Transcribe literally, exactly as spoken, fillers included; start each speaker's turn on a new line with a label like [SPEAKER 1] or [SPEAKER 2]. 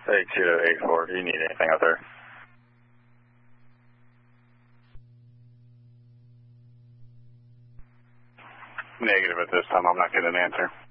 [SPEAKER 1] eight two to eight four, do you need anything out there? Negative at this time, I'm not getting an answer.